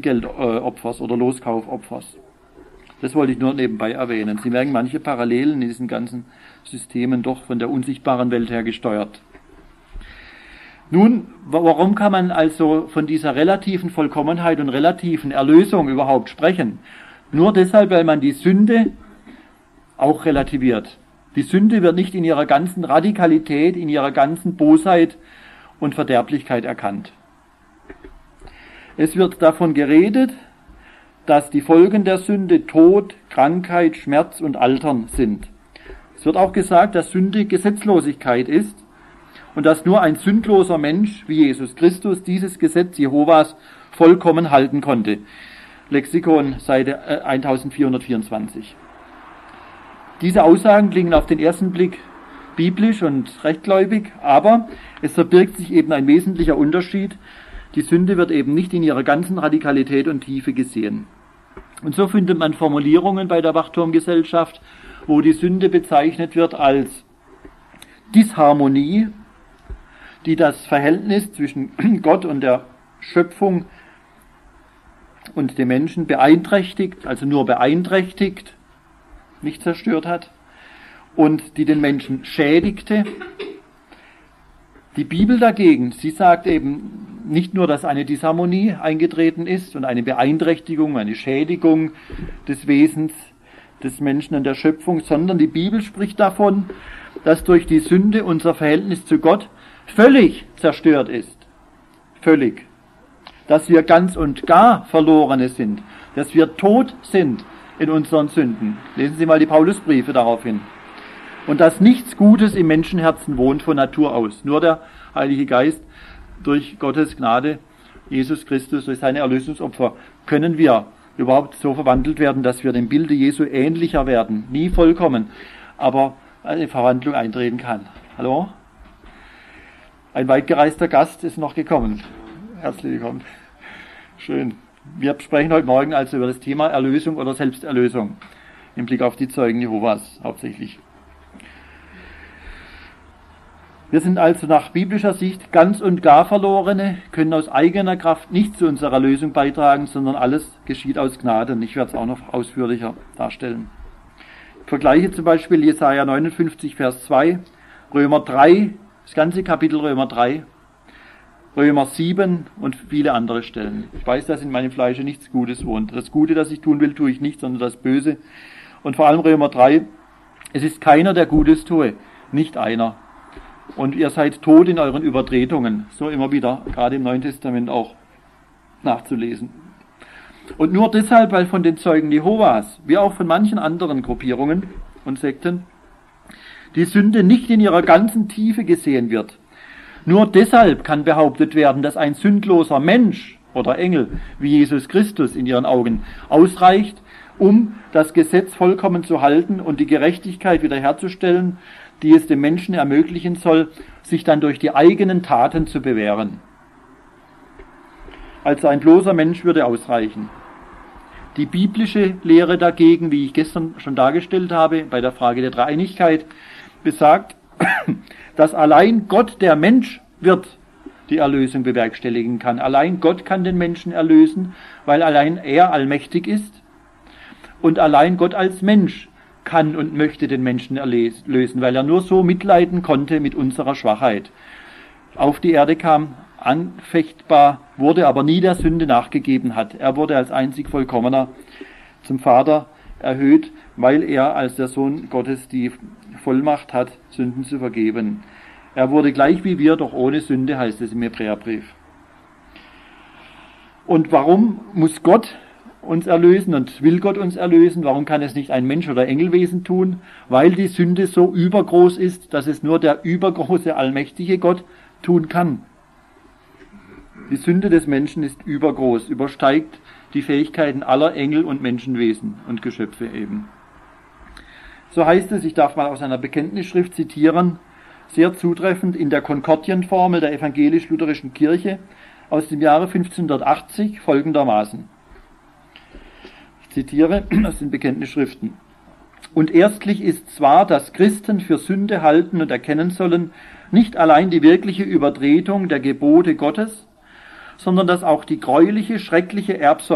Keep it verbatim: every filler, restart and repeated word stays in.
Lösegeldopfers oder Loskaufopfers. Das wollte ich nur nebenbei erwähnen. Sie merken manche Parallelen in diesen ganzen Systemen doch von der unsichtbaren Welt her gesteuert. Nun, warum kann man also von dieser relativen Vollkommenheit und relativen Erlösung überhaupt sprechen? Nur deshalb, weil man die Sünde auch relativiert. Die Sünde wird nicht in ihrer ganzen Radikalität, in ihrer ganzen Bosheit und Verderblichkeit erkannt. Es wird davon geredet, dass die Folgen der Sünde Tod, Krankheit, Schmerz und Altern sind. Es wird auch gesagt, dass Sünde Gesetzlosigkeit ist und dass nur ein sündloser Mensch wie Jesus Christus dieses Gesetz Jehovas vollkommen halten konnte. Lexikon, Seite eintausendvierhundertvierundzwanzig. Diese Aussagen klingen auf den ersten Blick biblisch und rechtgläubig, aber es verbirgt sich eben ein wesentlicher Unterschied. Die Sünde wird eben nicht in ihrer ganzen Radikalität und Tiefe gesehen. Und so findet man Formulierungen bei der Wachturmgesellschaft, wo die Sünde bezeichnet wird als Disharmonie, die das Verhältnis zwischen Gott und der Schöpfung und dem Menschen beeinträchtigt, also nur beeinträchtigt, nicht zerstört hat, und die den Menschen schädigte. Die Bibel dagegen, sie sagt eben nicht nur, dass eine Disharmonie eingetreten ist und eine Beeinträchtigung, eine Schädigung des Wesens des Menschen und der Schöpfung, sondern die Bibel spricht davon, dass durch die Sünde unser Verhältnis zu Gott völlig zerstört ist. Völlig. Dass wir ganz und gar Verlorene sind. Dass wir tot sind in unseren Sünden. Lesen Sie mal die Paulusbriefe darauf hin. Und dass nichts Gutes im Menschenherzen wohnt von Natur aus. Nur der Heilige Geist, durch Gottes Gnade, Jesus Christus, durch seine Erlösungsopfer, können wir überhaupt so verwandelt werden, dass wir dem Bilde Jesu ähnlicher werden. Nie vollkommen, aber eine Verwandlung eintreten kann. Hallo? Ein weit gereister Gast ist noch gekommen. Herzlich willkommen. Schön. Wir sprechen heute Morgen also über das Thema Erlösung oder Selbsterlösung im Blick auf die Zeugen Jehovas hauptsächlich. Wir sind also nach biblischer Sicht ganz und gar Verlorene, können aus eigener Kraft nicht zu unserer Erlösung beitragen, sondern alles geschieht aus Gnade. Und ich werde es auch noch ausführlicher darstellen. Ich vergleiche zum Beispiel Jesaja neunundfünfzig, Vers zwei, Römer drei, das ganze Kapitel Römer drei, Römer sieben und viele andere Stellen. Ich weiß, dass in meinem Fleische nichts Gutes wohnt. Das Gute, das ich tun will, tue ich nicht, sondern das Böse. Und vor allem Römer drei, es ist keiner, der Gutes tue, nicht einer. Und ihr seid tot in euren Übertretungen. So immer wieder, gerade im Neuen Testament auch nachzulesen. Und nur deshalb, weil von den Zeugen Jehovas, wie auch von manchen anderen Gruppierungen und Sekten, die Sünde nicht in ihrer ganzen Tiefe gesehen wird. Nur deshalb kann behauptet werden, dass ein sündloser Mensch oder Engel wie Jesus Christus in ihren Augen ausreicht, um das Gesetz vollkommen zu halten und die Gerechtigkeit wiederherzustellen, die es dem Menschen ermöglichen soll, sich dann durch die eigenen Taten zu bewähren. Also ein bloßer Mensch würde ausreichen. Die biblische Lehre dagegen, wie ich gestern schon dargestellt habe, bei der Frage der Dreieinigkeit, besagt, dass allein Gott, der Mensch wird, die Erlösung bewerkstelligen kann. Allein Gott kann den Menschen erlösen, weil allein er allmächtig ist. Und allein Gott als Mensch kann und möchte den Menschen erlösen, weil er nur so mitleiden konnte mit unserer Schwachheit. Auf die Erde kam, anfechtbar, wurde aber nie der Sünde nachgegeben hat. Er wurde als einzig Vollkommener zum Vater erhöht, weil er als der Sohn Gottes die Vollmacht hat, Sünden zu vergeben. Er wurde gleich wie wir, doch ohne Sünde, heißt es im Hebräerbrief. Und warum muss Gott uns erlösen und will Gott uns erlösen? Warum kann es nicht ein Mensch oder Engelwesen tun? Weil die Sünde so übergroß ist, dass es nur der übergroße, allmächtige Gott tun kann. Die Sünde des Menschen ist übergroß, übersteigt die Fähigkeiten aller Engel und Menschenwesen und Geschöpfe eben. So heißt es, ich darf mal aus einer Bekenntnisschrift zitieren, sehr zutreffend in der Konkordienformel der evangelisch-lutherischen Kirche aus dem Jahre fünfzehnhundertachtzig folgendermaßen. Ich zitiere aus den Bekenntnisschriften. Und erstlich ist zwar, dass Christen für Sünde halten und erkennen sollen, nicht allein die wirkliche Übertretung der Gebote Gottes, sondern dass auch die greuliche, schreckliche Erbsünde